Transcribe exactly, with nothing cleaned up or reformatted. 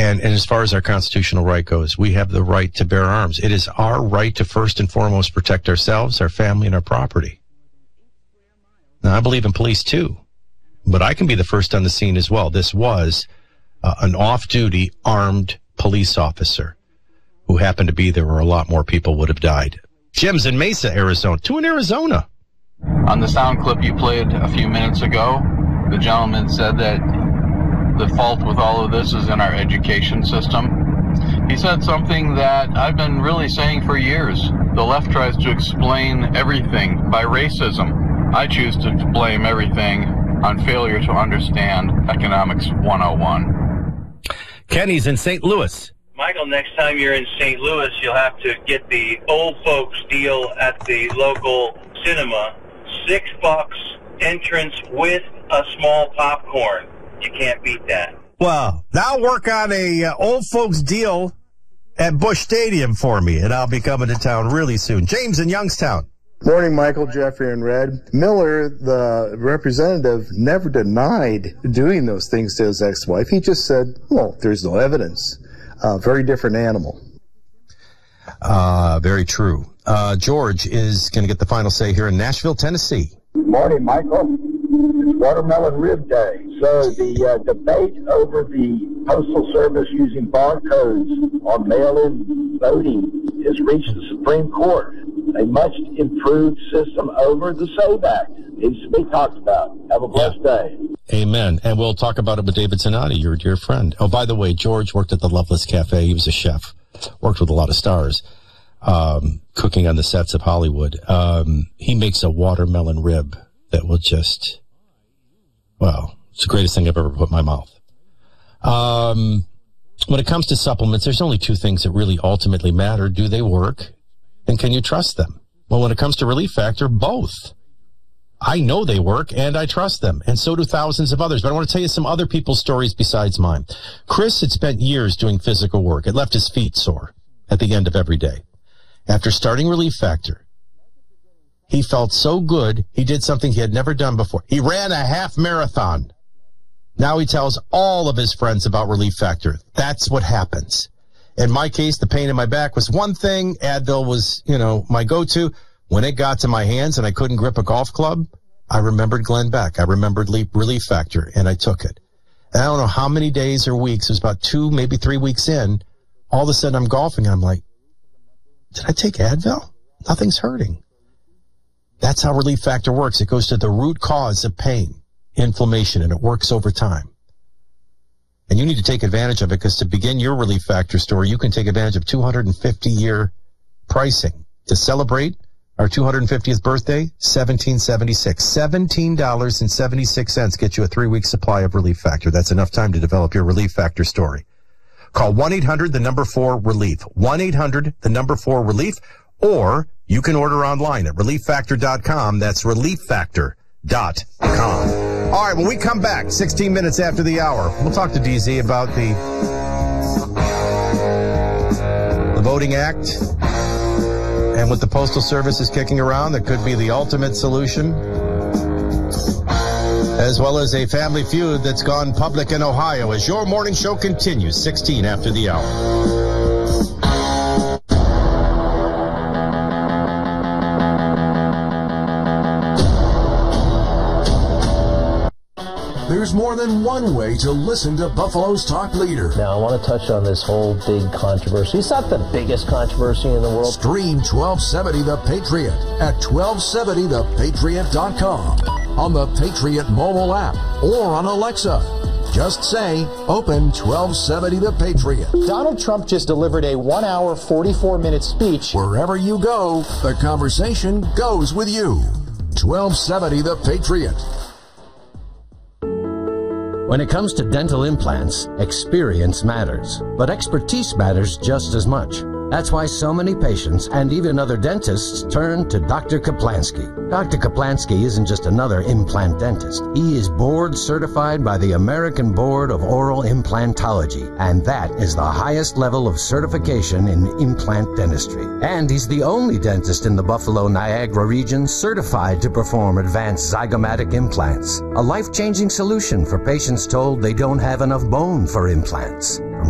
And, and as far as our constitutional right goes, we have the right to bear arms. It is our right to first and foremost protect ourselves, our family, and our property. Now, I believe in police too, but I can be the first on the scene as well. This was uh, an off-duty armed police officer who happened to be there where a lot more people would have died. Jim's in Mesa, Arizona. Two in Arizona. On the sound clip you played a few minutes ago, the gentleman said that the fault with all of this is in our education system. He said something that I've been really saying for years. The left tries to explain everything by racism. I choose to blame everything on failure to understand Economics one oh one. Kenny's in Saint Louis. Michael, next time you're in Saint Louis, you'll have to get the old folks deal at the local cinema. Six bucks entrance with a small popcorn. You can't beat that. Well, now work on a uh, old folks deal at Busch Stadium for me, and I'll be coming to town really soon. James in Youngstown. Morning, Michael, Jeffrey, and Red. Miller, the representative, never denied doing those things to his ex-wife. He just said, well, there's no evidence. Uh, very different animal. Uh, very true. Uh, George is going to get the final say here in Nashville, Tennessee. Morning, Michael. It's Watermelon Rib Day. So the uh, debate over the Postal Service using barcodes on mail-in voting has reached the Supreme Court. A much improved system over the SAVE Act needs to be talked about. Have a blessed yeah. day. Amen. And we'll talk about it with David Zanotti, your dear friend. Oh, by the way, George worked at the Loveless Cafe. He was a chef, worked with a lot of stars, um, cooking on the sets of Hollywood. Um, he makes a watermelon rib that will just, well, it's the greatest thing I've ever put in my mouth. Um, when it comes to supplements, there's only two things that really ultimately matter. Do they work? And can you trust them? Well, when it comes to Relief Factor, both. I know they work, and I trust them, and so do thousands of others. But I want to tell you some other people's stories besides mine. Chris had spent years doing physical work. It left his feet sore at the end of every day. After starting Relief Factor, he felt so good, he did something he had never done before. He ran a half marathon. Now he tells all of his friends about Relief Factor. That's what happens. In my case, the pain in my back was one thing. Advil was, you know, my go-to. When it got to my hands and I couldn't grip a golf club, I remembered Glenn Beck. I remembered Relief Factor, and I took it. And I don't know how many days or weeks, it was about two, maybe three weeks in, all of a sudden I'm golfing, and I'm like, did I take Advil? Nothing's hurting. That's how Relief Factor works. It goes to the root cause of pain, inflammation, and it works over time. And you need to take advantage of it, because to begin your Relief Factor story, you can take advantage of two hundred fifty year pricing. To celebrate our two hundred fiftieth birthday, seventeen seventy-six. seventeen dollars and seventy-six cents gets you a three-week supply of Relief Factor. That's enough time to develop your Relief Factor story. Call one eight hundred the number four relief. one eight hundred the number four relief. Or you can order online at relief factor dot com. That's relief factor dot com. All right, when we come back, sixteen minutes after the hour, we'll talk to D Z about the, the Voting Act and what the Postal Service is kicking around that could be the ultimate solution, as well as a family feud that's gone public in Ohio as your morning show continues, sixteen after the hour. There's more than one way to listen to Buffalo's talk leader. Now, I want to touch on this whole big controversy. It's not the biggest controversy in the world. Stream twelve seventy The Patriot at twelve seventy the patriot dot com, on the Patriot mobile app, or on Alexa. Just say, open twelve seventy The Patriot. Donald Trump just delivered a one hour, forty-four minute speech. Wherever you go, the conversation goes with you. twelve seventy The Patriot. When it comes to dental implants, experience matters, but expertise matters just as much. That's why so many patients and even other dentists turn to Doctor Kaplansky. Doctor Kaplansky isn't just another implant dentist. He is board certified by the American Board of Oral Implantology, and that is the highest level of certification in implant dentistry. And he's the only dentist in the Buffalo-Niagara region certified to perform advanced zygomatic implants, a life-changing solution for patients told they don't have enough bone for implants.